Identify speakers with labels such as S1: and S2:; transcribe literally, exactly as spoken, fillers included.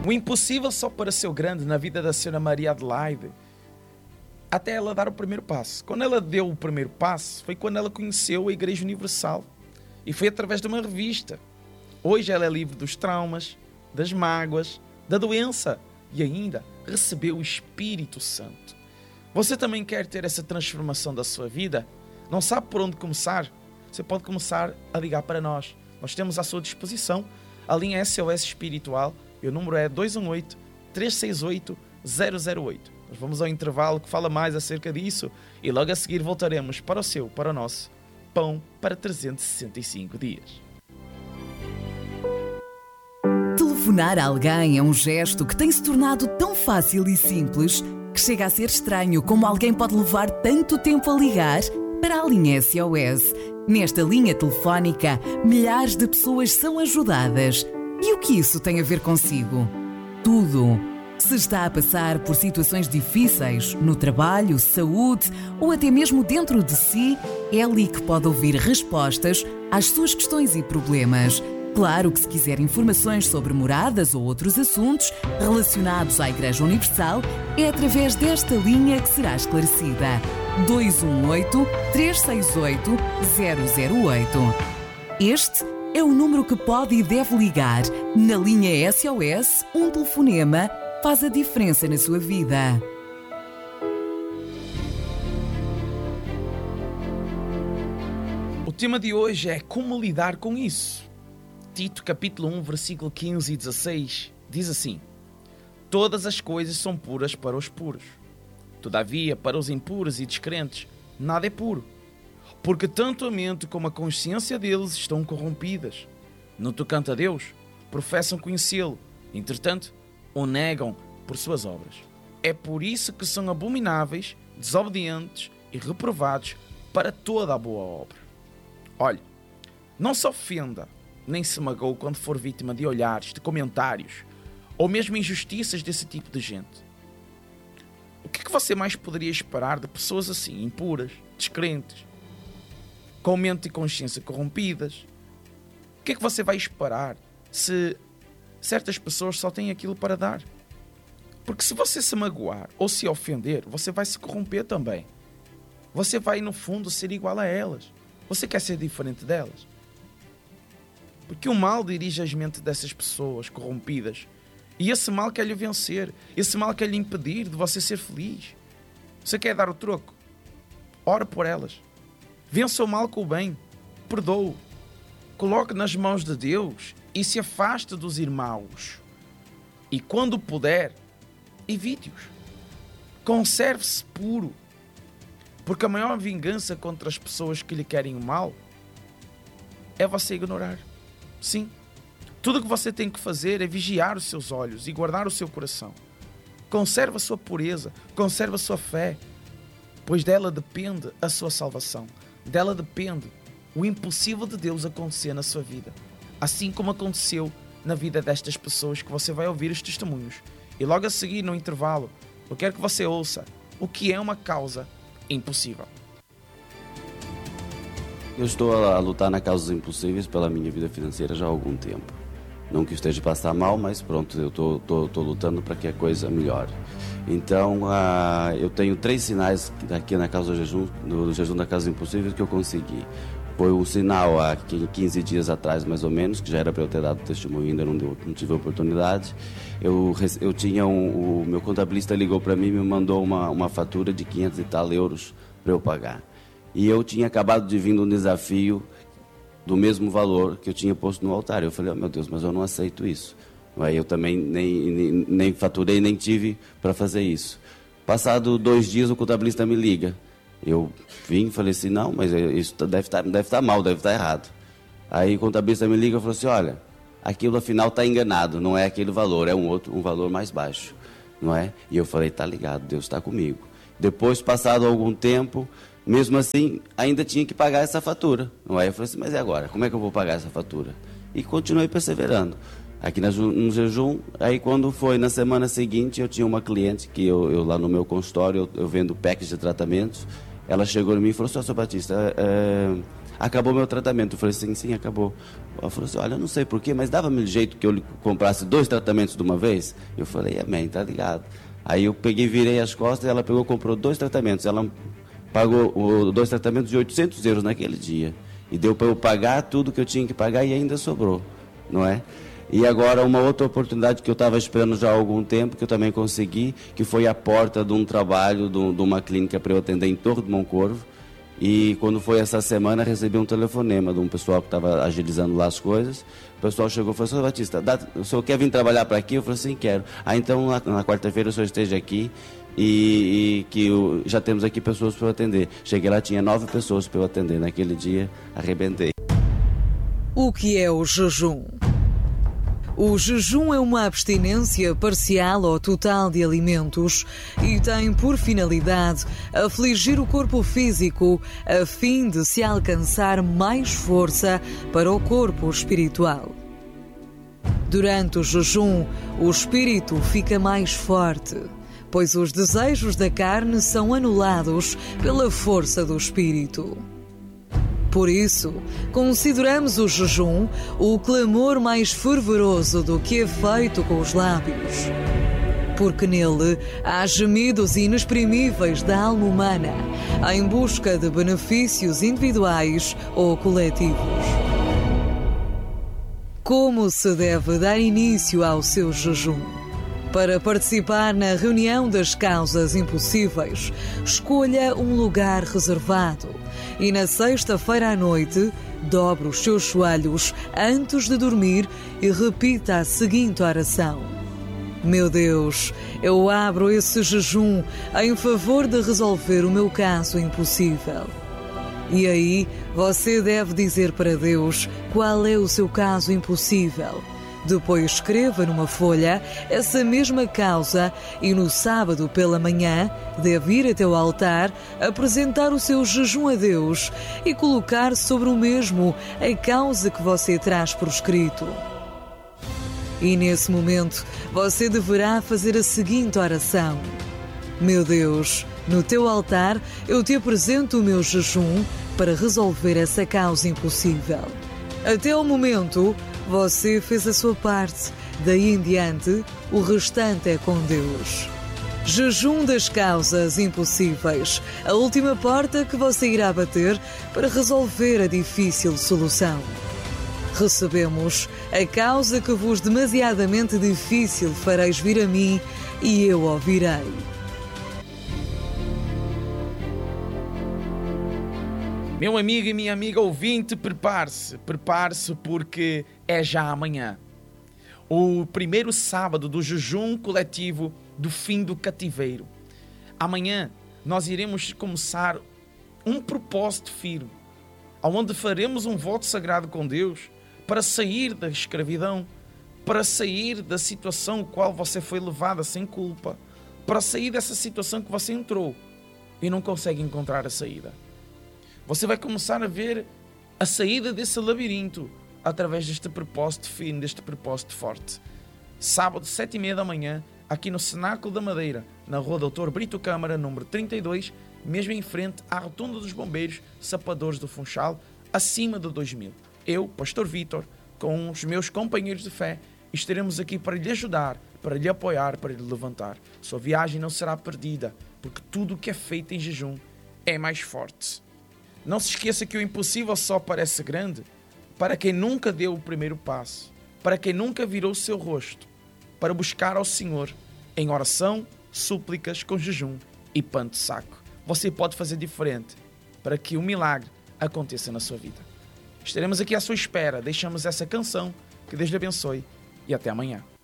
S1: O impossível só pareceu grande na vida da senhora Maria Adelaide até ela dar o primeiro passo. Quando ela deu o primeiro passo, foi quando ela conheceu a Igreja Universal. E foi através de uma revista. Hoje ela é livre dos traumas, das mágoas, da doença e ainda recebeu o Espírito Santo. Você também quer ter essa transformação da sua vida? Não sabe por onde começar? Você pode começar a ligar para nós. Nós temos à sua disposição a linha S O S Espiritual e o número é dois um oito, três seis oito, zero zero oito. Nós vamos ao intervalo que fala mais acerca disso e logo a seguir voltaremos para o seu, para o nosso Pão para trezentos e sessenta e cinco dias.
S2: Telefonar a alguém é um gesto que tem se tornado tão fácil e simples que chega a ser estranho como alguém pode levar tanto tempo a ligar para a linha S O S. Nesta linha telefónica, milhares de pessoas são ajudadas. E o que isso tem a ver consigo? Tudo. Se está a passar por situações difíceis, no trabalho, saúde ou até mesmo dentro de si, é ali que pode ouvir respostas às suas questões e problemas. Claro que se quiser informações sobre moradas ou outros assuntos relacionados à Igreja Universal, é através desta linha que será esclarecida. dois um oito, três seis oito, zero zero oito. Este é o número que pode e deve ligar. Na linha S O S, um telefonema faz a diferença na sua vida.
S1: O tema de hoje é como lidar com isso. Tito capítulo um, versículo quinze e dezasseis diz assim: todas as coisas são puras para os puros. Todavia, para os impuros e descrentes, nada é puro, porque tanto a mente como a consciência deles estão corrompidas. No tocante a Deus, professam conhecê-lo, entretanto, o negam por suas obras. É por isso que são abomináveis, desobedientes e reprovados para toda a boa obra. Olhe, não se ofenda, nem se magoe quando for vítima de olhares, de comentários, ou mesmo injustiças desse tipo de gente. O que é que você mais poderia esperar de pessoas assim, impuras, descrentes, com mente e consciência corrompidas? O que é que você vai esperar se certas pessoas só têm aquilo para dar? Porque se você se magoar ou se ofender, você vai se corromper também. Você vai, no fundo, ser igual a elas. Você quer ser diferente delas? Porque o mal dirige as mentes dessas pessoas corrompidas. E esse mal quer lhe vencer. Esse mal quer lhe impedir de você ser feliz. Você quer dar o troco? Ora por elas. Vença o mal com o bem. Perdoe. Coloque nas mãos de Deus e se afaste dos irmãos. E quando puder, evite-os. Conserve-se puro. Porque a maior vingança contra as pessoas que lhe querem o mal é você ignorar. Sim. Tudo o que você tem que fazer é vigiar os seus olhos e guardar o seu coração. Conserve a sua pureza, conserve a sua fé, pois dela depende a sua salvação. Dela depende o impossível de Deus acontecer na sua vida. Assim como aconteceu na vida destas pessoas que você vai ouvir os testemunhos. E logo a seguir, no intervalo, eu quero que você ouça o que é uma causa impossível.
S3: Eu estou a lutar na causa dos impossíveis pela minha vida financeira já há algum tempo. Não que eu esteja a passar mal, mas pronto, eu estou, estou, estou lutando para que a coisa melhore. Então, uh, eu tenho três sinais aqui na causa do jejum, no jejum da causa dos impossíveis que eu consegui. Foi um sinal há quinze dias atrás, mais ou menos, que já era para eu ter dado testemunho, ainda não, deu, não tive a oportunidade. Eu, eu tinha um, o meu contabilista ligou para mim e me mandou uma, uma fatura de quinhentos e tal euros para eu pagar. E eu tinha acabado de vir num desafio do mesmo valor que eu tinha posto no altar. Eu falei, oh, meu Deus, mas eu não aceito isso. Aí eu também nem, nem, nem faturei, nem tive para fazer isso. Passado dois dias, o contabilista me liga. Eu vim e falei assim, não, mas isso deve estar, deve estar mal, deve estar errado. Aí o contabilista me liga e falou assim, olha, aquilo afinal está enganado, não é aquele valor, é um outro, um valor mais baixo, não é? E eu falei, tá ligado, Deus está comigo. Depois, passado algum tempo, mesmo assim, ainda tinha que pagar essa fatura, não é? Eu falei assim, mas e agora? Como é que eu vou pagar essa fatura? E continuei perseverando. Aqui no jejum, aí quando foi na semana seguinte, eu tinha uma cliente que eu, eu lá no meu consultório, eu, eu vendo packs de tratamentos, ela chegou em mim e falou assim, ó, seu Batista, é, acabou meu tratamento. Eu falei assim, sim, acabou. Ela falou assim, olha, eu não sei porquê, mas dava-me jeito que eu comprasse dois tratamentos de uma vez? Eu falei, amém, tá ligado. Aí eu peguei, virei as costas, e ela pegou e comprou dois tratamentos. Ela pagou os dois tratamentos de oitocentos euros naquele dia. E deu para eu pagar tudo que eu tinha que pagar e ainda sobrou, não é? E agora uma outra oportunidade que eu estava esperando já há algum tempo, que eu também consegui, que foi a porta de um trabalho, de, de uma clínica para eu atender em Torre de Moncorvo. E quando foi essa semana, recebi um telefonema de um pessoal que estava agilizando lá as coisas. O pessoal chegou e falou, senhor Batista, dá, o senhor quer vir trabalhar para aqui? Eu falei, sim, quero. Ah, então na, na quarta-feira o senhor esteja aqui e, e que eu, já temos aqui pessoas para eu atender. Cheguei lá, tinha nove pessoas para eu atender. Naquele dia, arrebentei.
S2: O que é o jejum? O jejum é uma abstinência parcial ou total de alimentos e tem por finalidade afligir o corpo físico a fim de se alcançar mais força para o corpo espiritual. Durante o jejum, o espírito fica mais forte, pois os desejos da carne são anulados pela força do espírito. Por isso, consideramos o jejum o clamor mais fervoroso do que é feito com os lábios. Porque nele há gemidos inexprimíveis da alma humana em busca de benefícios individuais ou coletivos. Como se deve dar início ao seu jejum? Para participar na reunião das causas impossíveis, escolha um lugar reservado e na sexta-feira à noite, dobre os seus joelhos antes de dormir e repita a seguinte oração. Meu Deus, eu abro esse jejum em favor de resolver o meu caso impossível. E aí, você deve dizer para Deus qual é o seu caso impossível. Depois escreva numa folha essa mesma causa e no sábado pela manhã deve ir até o altar, apresentar o seu jejum a Deus e colocar sobre o mesmo a causa que você traz por escrito. E nesse momento você deverá fazer a seguinte oração. Meu Deus, no teu altar eu te apresento o meu jejum para resolver essa causa impossível. Até o momento, você fez a sua parte. Daí em diante, o restante é com Deus. Jejum das causas impossíveis. A última porta que você irá bater para resolver a difícil solução. Recebemos a causa que vos demasiadamente difícil fareis vir a mim e eu ouvirei.
S1: Meu amigo e minha amiga ouvinte, prepare-se, prepare-se porque é já amanhã. O primeiro sábado do jejum coletivo do fim do cativeiro. Amanhã nós iremos começar um propósito firme, onde faremos um voto sagrado com Deus para sair da escravidão, para sair da situação a qual você foi levada sem culpa, para sair dessa situação que você entrou e não consegue encontrar a saída. Você vai começar a ver a saída desse labirinto através deste propósito fino, deste propósito forte. Sábado, sete e meia da manhã, aqui no Cenáculo da Madeira, na Rua Doutor Brito Câmara, número trinta e dois, mesmo em frente à Rotunda dos Bombeiros, Sapadores do Funchal, acima do dois mil. Eu, Pastor Vítor, com os meus companheiros de fé, estaremos aqui para lhe ajudar, para lhe apoiar, para lhe levantar. Sua viagem não será perdida, porque tudo o que é feito em jejum é mais forte. Não se esqueça que o impossível só parece grande para quem nunca deu o primeiro passo, para quem nunca virou o seu rosto, para buscar ao Senhor em oração, súplicas, com jejum e pano de saco. Você pode fazer diferente para que o milagre aconteça na sua vida. Estaremos aqui à sua espera. Deixamos essa canção. Que Deus lhe abençoe e até amanhã.